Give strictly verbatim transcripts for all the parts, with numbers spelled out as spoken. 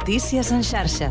Notícies en xarxa.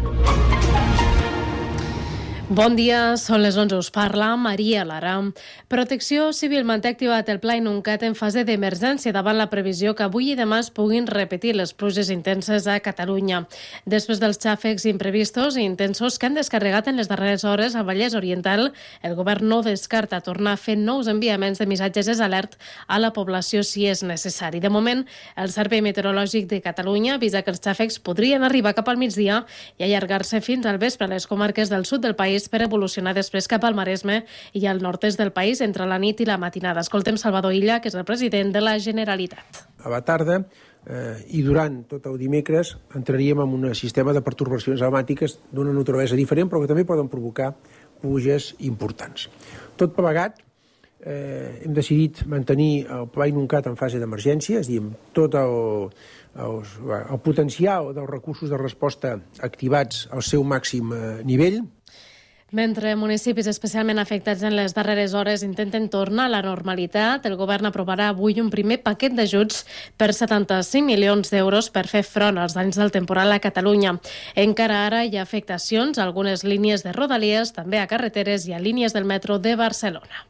Bon dia, són les onze, us parla Maria Lara. Protecció Civil manté activat el Pla Inuncat en fase d'emergència davant la previsió que avui i demà es puguin repetir les pluges intenses a Catalunya. Després dels xàfecs imprevistos i intensos que han descarregat en les darreres hores a Vallès Oriental, el govern no descarta tornar a fer nous enviaments de missatges d'alert a la població si és necessari. De moment, el Servei Meteorològic de Catalunya avisa que els xàfecs podrien arribar cap al migdia i allargar-se fins al vespre a les comarques del sud del país per evolucionar després cap al Maresme i al nord-est del país entre la nit i la matinada. Escoltem Salvador Illa, que és el president de la Generalitat. A la tarda eh, i durant tot el dimecres entraríem en un sistema de pertorbacions aromàtiques d'una naturalesa diferent, però que també poden provocar pluges importants. Tot plegat, eh, hem decidit mantenir el Pla Inuncat en fase d'emergència, és a dir, tot el, el, el potencial dels recursos de resposta activats al seu màxim eh, nivell. Mentre municipis especialment afectats en les darreres hores intenten tornar a la normalitat, el govern aprovarà avui un primer paquet d'ajuts per setanta-cinc milions d'euros per fer front als danys del temporal a Catalunya. Encara ara hi ha afectacions a algunes línies de Rodalies, també a carreteres i a línies del metro de Barcelona.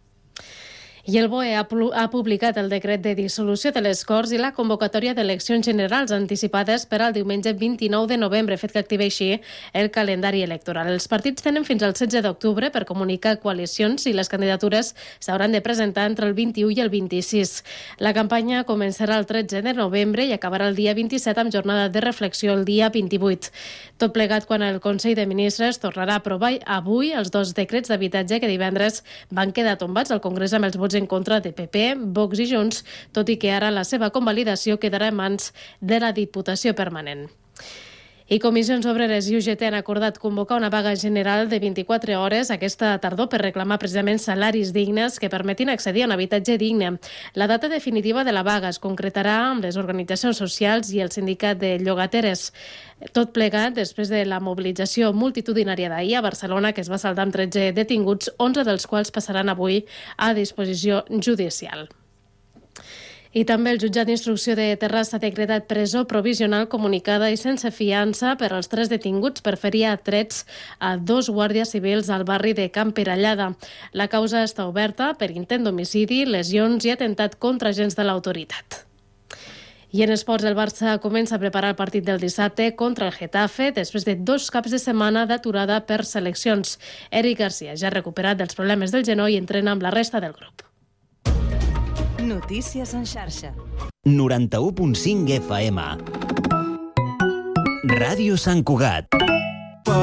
I el B O E ha publicat el decret de dissolució de les Corts i la convocatòria d'eleccions generals anticipades per al diumenge vint-i-nou de novembre, fet que activa així el calendari electoral. Els partits tenen fins al setze d'octubre per comunicar coalicions i les candidatures s'hauran de presentar entre el vint-i-u i el vint-i-sis. La campanya començarà el tretze de novembre i acabarà el dia vint-i-set amb jornada de reflexió el dia vint-i-vuit. Tot plegat quan el Consell de Ministres tornarà a aprovar avui els dos decrets d'habitatge que divendres van quedar tombats al Congrés amb els vots en contra de P P, Vox i Junts, tot i que ara la seva convalidació quedarà en mans de la Diputació Permanent. I Comissions Obreres i U G T han acordat convocar una vaga general de vint-i-quatre hores aquesta tardor per reclamar precisament salaris dignes que permetin accedir a un habitatge digne. La data definitiva de la vaga es concretarà amb les organitzacions socials i el sindicat de llogateres. Tot plegat després de la mobilització multitudinària d'ahir a Barcelona, que es va saldar amb tretze detinguts, onze dels quals passaran avui a disposició judicial. I també el jutjat d'instrucció de Terrassa ha decretat presó provisional comunicada i sense fiança per als tres detinguts per ferir a trets a dos guàrdies civils al barri de Can Perallada. La causa està oberta per intent d'homicidi, lesions i atemptat contra agents de l'autoritat. I en esports, el Barça comença a preparar el partit del dissabte contra el Getafe després de dos caps de setmana d'aturada per seleccions. Eric Garcia, ja recuperat dels problemes del genoll, entrena amb la resta del grup. Notícies en xarxa. noranta-u punt cinc F M. Ràdio Sant Cugat.